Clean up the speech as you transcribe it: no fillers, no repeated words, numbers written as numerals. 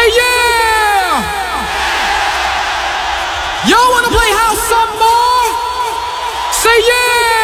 yeah! Y'all wanna play house some more? Say yeah!